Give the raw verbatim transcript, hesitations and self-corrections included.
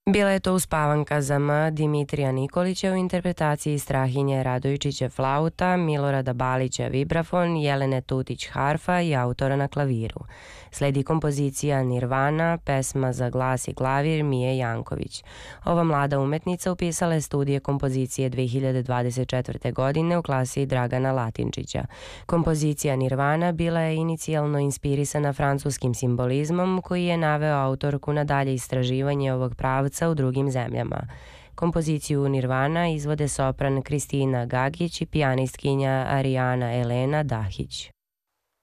Bila je to uspavanka za M Dimitrija Nikolića u interpretaciji Strahinje Radojčića flauta, Milorada Balića vibrafon, Jelene Tutić harfa i autora na klaviru. Sledi kompozicija Nirvana, pesma za glas i klavir Mije Janković. Ova mlada umetnica upisala je studije kompozicije dve hiljade dvadeset četvrte. godine u klasi Dragana Latinčića. Kompozicija Nirvana bila je inicijalno inspirisana francuskim simbolizmom koji je naveo autorku na dalje istraživanje ovog pravca u drugim zemljama. Kompoziciju Nirvana izvode sopran Kristina Gagić i pijanistkinja Arijana Elena Dahić.